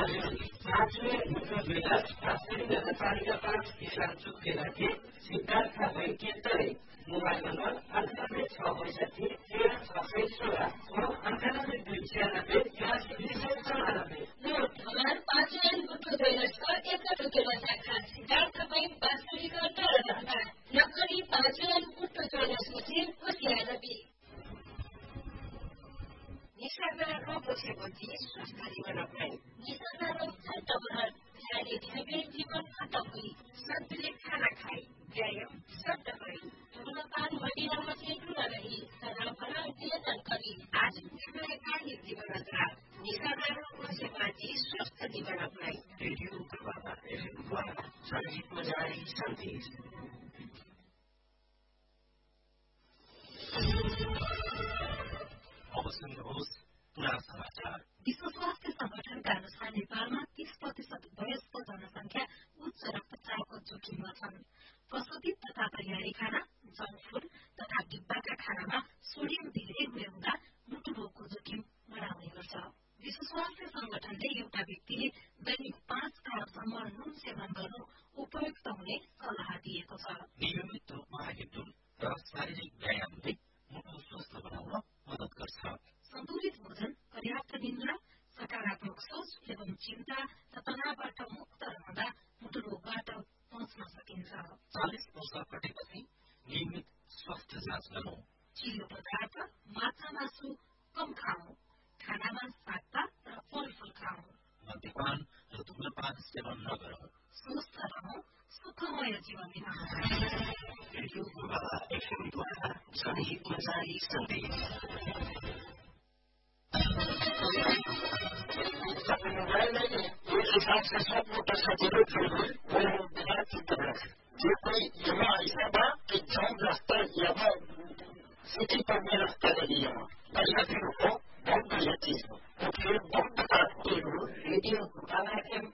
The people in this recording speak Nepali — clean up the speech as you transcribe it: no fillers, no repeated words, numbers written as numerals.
पाँचवें मुख्य राष्ट्रिय नगरपालिका 5 किसान चुके राखे सिद्धार्थ वैद्यतले मोबाइल नम्बर 98 पाँचवें गुट्टो ज्वेलर्सको एकटो केवल शाखा सिद्धार्थ बैंक वास्तविक टोलमा नक्कली पाँचवें गुट्टो ज्वेलर्स मसिन कुसियानबी निसर्ग रोग बसेपछि स्वस्थ जीवन अपनाई निसर्ग रोग झट्टभर ध्यानले ध्यान जीवन खतम सन्तुलित खाना खाई व्यायाम शब्द गरी धूम्रपान मदिरामा सेक्नु नरही तनावमा नियन्त्रण गरी आज निर्णयकारी जीवन यात्रा निसर्ग रोग बसेपछि स्वस्थ जीवन अपनाई रेडियो प्रभावा एफएमद्वारा संगीतमा जारी सन्देश अब सुन्नुहोस् पुरा समाचार। विश्व स्वास्थ्य संगठनका अनुसार नेपालमा 30% वयस्क जनसंख्या उच्च रक्तचापको जोखिममा छन्। प्रशोधित तथा तयारी खाना, जंक फूड तथा डिब्बाका खानामा सोडियम धेरै हुँदा मुटु रोगको जोखिम बढाउने गर्छ। विश्व स्वास्थ्य संगठनले एउटा व्यक्तिले दैनिक 5 कपसम्म नुन सेवन गर्नु उपयुक्त हुने सल्लाह दिएको छ। नियमित रूपमा हिँड्नु र शारीरिक व्यायामले मुटु स्वस्थ बनाउन मद्दत गर्छ। सन्तुलित भोजन, पर्याप्त निन्द्रा, सकारात्मक सोच एवं चिन्ता र तनावबाट मुक्त रहँदा मुटु रोगबाट बच्न सकिन्छ। 40 वर्ष कटेपछि नियमित स्वास्थ्य जाँच गरौं। चिलो पदार्थ, माछा मासु कम खाऊ। खानामा सागपात र फलफूल खाऊ। मद्यपान र धूम्रपान सेवन नगरौं। स्वस्थ रहौं, सुखमय जीवन बिताउँ। रेडियो प्रभावा एफएमद्वारा जनहितमा जारी सन्देश। हिसाब से 7 मोटर सजिलो थियो वो बिना चिंता रखे जो कोई यहाँ ऐसा बा कि जाम रास्ता यहाँ सिटी पर में रास्ता लगी यहाँ बढ़िया फिर हो बहुत बढ़िया चीज हो तो फिर बहुत रेडियो प्रभावा एफएम